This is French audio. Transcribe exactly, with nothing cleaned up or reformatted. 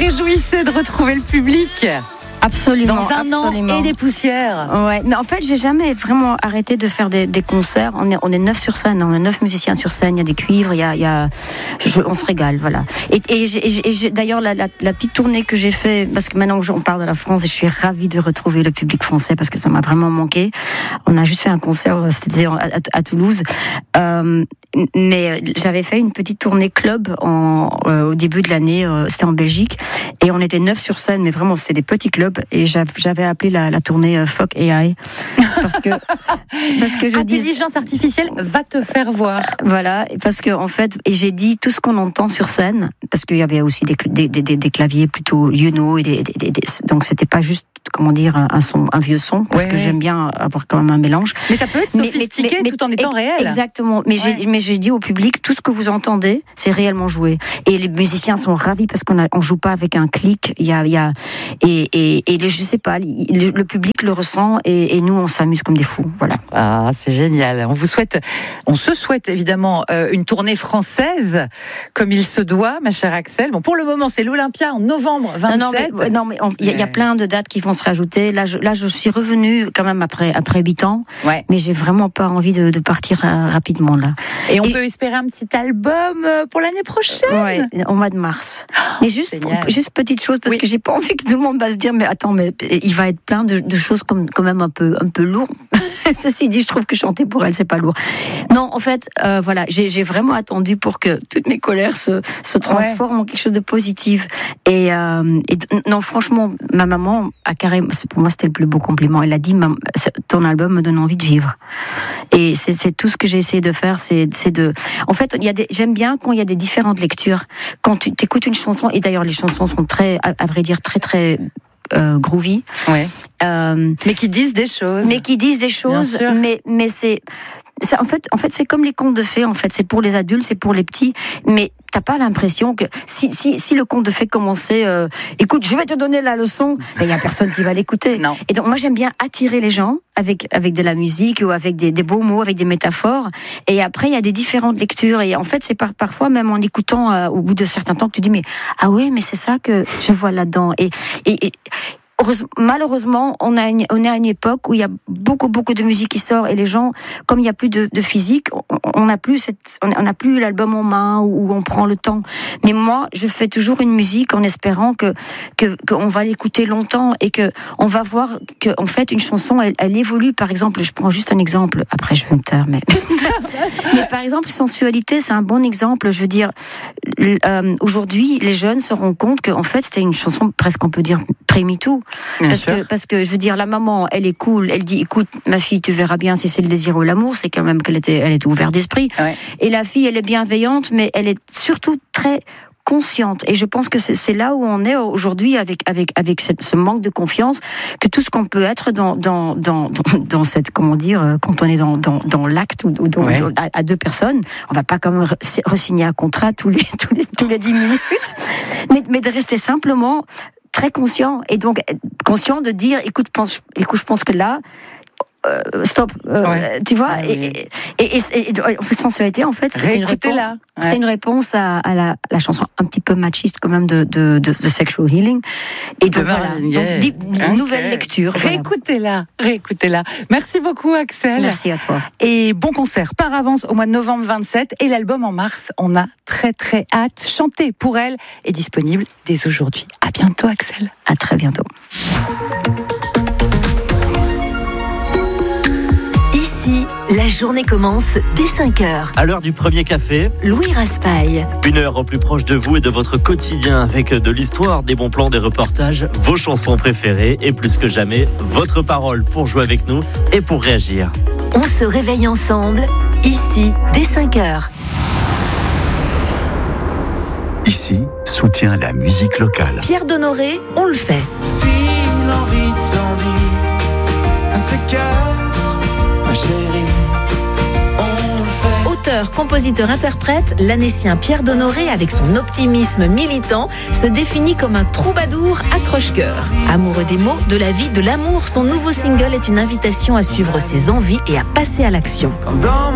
réjouissez de retrouver le public. Absolument. Dans un absolument. an et des poussières. Ouais, mais en fait, j'ai jamais vraiment arrêté de faire des, des concerts. On est, on est neuf sur scène, on est neuf musiciens sur scène. Il y a des cuivres, il y a, il y a, je, on se régale, voilà. Et, et, j'ai, et j'ai, d'ailleurs, la, la, la petite tournée que j'ai fait, parce que maintenant on parle de la France, et je suis ravie de retrouver le public français parce que ça m'a vraiment manqué. On a juste fait un concert, c'était à, à, à Toulouse, euh, mais j'avais fait une petite tournée club en, euh, au début de l'année. Euh, c'était en Belgique, et on était neuf sur scène, mais vraiment c'était des petits clubs. Et j'avais appelé la, la tournée euh, Fuck A I parce que parce que je dis intelligence artificielle va te faire voir. Voilà, parce que en fait, et j'ai dit tout ce qu'on entend sur scène, parce qu'il y avait aussi des des, des, des claviers plutôt Juno et des, des, des, des donc c'était pas juste comment dire un, un son un vieux son, parce ouais, que ouais. j'aime bien avoir quand même un mélange. Mais ça peut être sophistiqué mais, mais, mais, tout en étant réel. Exactement. Mais ouais. j'ai mais j'ai dit au public, tout ce que vous entendez, c'est réellement joué. Et les musiciens sont ravis parce qu'on a, on joue pas avec un clic. Il y a il y a et et, et le, je sais pas, le, le public le ressent et, et nous on s'amuse comme des fous. Voilà. Ah, c'est génial. On vous souhaite, on se souhaite évidemment euh, une tournée française comme il se doit, ma chère Axel. Bon, pour le moment, c'est l'Olympia en novembre vingt-sept. Non, non, mais, non, mais il y, y a plein de dates qui vont se rajouter. Là, je, là, je suis revenue quand même après après huit ans, ouais. mais j'ai vraiment pas envie de, de partir euh, rapidement là. Et on et, peut espérer un petit album pour l'année prochaine. Ouais, au mois de mars. Oh, mais juste, juste petite chose parce oui. que j'ai pas envie que tout le monde va se dire mais attends, mais il va être plein de, de choses comme quand même un peu un peu lourd. Ceci dit, je trouve que chanter pour elle c'est pas lourd. Non, en fait, euh, voilà, j'ai, j'ai vraiment attendu pour que toutes mes colères se se transforment ouais. en quelque chose de positif. Et, euh, et non, franchement, ma maman a carrément, pour moi c'était le plus beau compliment. Elle a dit, ton album me donne envie de vivre. Et c'est, c'est tout ce que j'ai essayé de faire, c'est, c'est de. En fait, il y a des, j'aime bien quand il y a des différentes lectures. Quand tu écoutes une chanson, et d'ailleurs les chansons sont très, à, à vrai dire, très très Euh, groovy, ouais. euh, mais qui disent des choses, mais qui disent des choses, mais mais c'est, c'est en fait en fait c'est comme les contes de fées en fait, c'est pour les adultes, c'est pour les petits, mais t'as pas l'impression que si si si le conte de fées commençait, euh, écoute, je vais te donner la leçon, il y a personne qui va l'écouter. Non. Et donc moi j'aime bien attirer les gens avec avec de la musique ou avec des, des beaux mots, avec des métaphores. Et après il y a des différentes lectures. Et en fait c'est par, parfois même en écoutant euh, au bout de certains temps que tu dis mais ah ouais mais c'est ça que je vois là-dedans. Et et, et malheureusement, on a une, on est à une époque où il y a beaucoup, beaucoup de musique qui sort et les gens, comme il n'y a plus de, de physique, on n'a plus cette, on n'a plus l'album en main où on prend le temps. Mais moi, je fais toujours une musique en espérant que, que, qu'on va l'écouter longtemps et que on va voir que, en fait, une chanson, elle, elle évolue. Par exemple, je prends juste un exemple. Après, je vais me taire, mais, mais par exemple, Sensualité, c'est un bon exemple. Je veux dire, euh, aujourd'hui, les jeunes se rendent compte que, en fait, c'était une chanson presque, on peut dire, pré-MeToo. Parce que, parce que, je veux dire, la maman, elle est cool, elle dit, écoute, ma fille, tu verras bien si c'est le désir ou l'amour, c'est quand même qu'elle était, elle était ouverte d'esprit. Ouais. Et la fille, elle est bienveillante, mais elle est surtout très consciente. Et je pense que c'est, c'est là où on est aujourd'hui avec, avec, avec cette, ce manque de confiance, que tout ce qu'on peut être dans, dans, dans, dans, dans cette, comment dire, quand on est dans, dans, dans l'acte ou, ou dans, ouais. à, à deux personnes, on va pas quand même re-signer un contrat tous les, tous les, tous les dix minutes, mais, mais de rester simplement très conscient, et donc conscient de dire écoute, pense, écoute je pense que là euh, stop euh, ouais. tu vois ouais, et, et, et, et, et en fait Sensualité en fait c'était une réponse, ouais. c'était une réponse à, à la, la chanson un petit peu machiste quand même de, de, de, de Sexual Healing, et donc voilà yeah. donc, okay. nouvelle lecture, réécoutez-la réécoutez-la merci beaucoup Axel, merci à toi, et bon concert par avance au mois de novembre vingt-sept, et l'album en mars, on a très très hâte. Chanter pour elle est disponible dès aujourd'hui. À bientôt Axel. À très bientôt. Ici, la journée commence dès cinq heures. À l'heure du premier café, Louis Raspail. Une heure au plus proche de vous et de votre quotidien, avec de l'histoire, des bons plans, des reportages, vos chansons préférées et plus que jamais, votre parole pour jouer avec nous et pour réagir. On se réveille ensemble, ici, dès cinq heures. Ici, soutient la musique locale. Pierre Donoré, on le fait. Si l'envie t'en dit, un de ces quatre, ma chérie, on le fait. Auteur, compositeur, interprète, l'Annécien Pierre Donoré, avec son optimisme militant, se définit comme un troubadour accroche-cœur. Amoureux des mots, de la vie, de l'amour, son nouveau single est une invitation à suivre ses envies et à passer à l'action.